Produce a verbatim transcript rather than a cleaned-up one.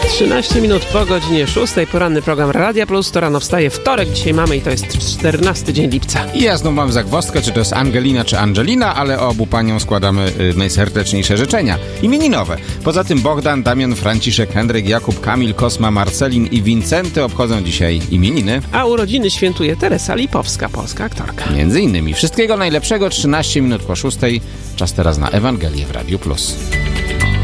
trzynaście minut po godzinie szóstej. Poranny program Radia Plus. To rano wstaje wtorek. Dzisiaj mamy i to jest czternasty dzień lipca. I ja znowu mam zagwozdkę, czy to jest Angelina, czy Angelina, ale obu paniom składamy y, najserdeczniejsze życzenia. Imieninowe. Poza tym Bogdan, Damian, Franciszek, Henryk, Jakub, Kamil, Kosma, Marcelin i Wincenty obchodzą dzisiaj imieniny. A urodziny świętuje Teresa Lipowska, polska aktorka. Między innymi. Wszystkiego najlepszego. trzynaście minut po szóstej. Czas teraz na Ewangelię w Radiu Plus.